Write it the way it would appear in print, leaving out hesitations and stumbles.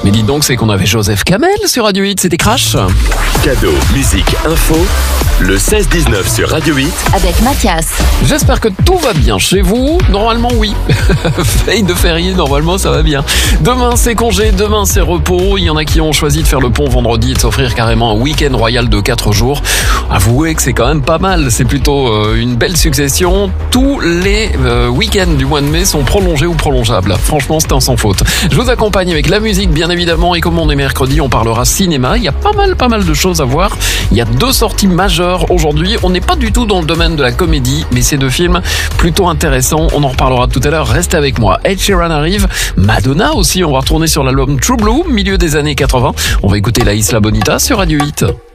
Mais dites donc, c'est qu'on avait Joseph Kamel sur Radio 8, c'était Crash. Cadeau, musique, info, le 16-19 sur Radio 8. Avec Mathias. J'espère que tout va bien chez vous. Normalement, oui. Veille de férié, normalement, ça va bien. Demain, c'est congé, demain, c'est repos. Il y en a qui ont choisi de faire le pont vendredi et de s'offrir carrément un week-end royal de 4 jours. Avouez que c'est quand même pas mal. C'est plutôt une belle succession. Tous les week-ends du mois de mai sont prolongés ou prolongeables. Franchement, c'est un sans faute. Je vous accompagne avec la musique, bien évidemment. Et comme on est mercredi, on parlera cinéma. Il y a pas mal de choses à voir. Il y a 2 sorties majeures aujourd'hui. On n'est pas du tout dans le domaine de la comédie, mais c'est 2 films plutôt intéressants. On en reparlera tout à l'heure. Restez avec moi. Ed Sheeran arrive. Madonna aussi. On va retourner sur l'album True Blue, milieu des années 80. On va écouter La Isla Bonita sur Radio 8.